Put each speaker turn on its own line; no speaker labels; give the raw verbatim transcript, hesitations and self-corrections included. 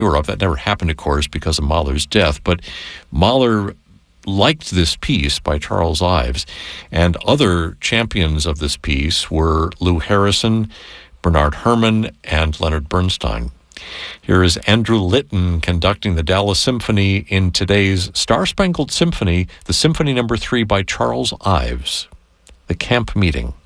of. That never happened, of course, because of Mahler's death. But Mahler liked this piece by Charles Ives, and other champions of this piece were Lou Harrison, Bernard Herrmann, and Leonard Bernstein. Here is Andrew Litton conducting the Dallas Symphony in today's Star-Spangled Symphony, the Symphony Number Three by Charles Ives, The Camp Meeting.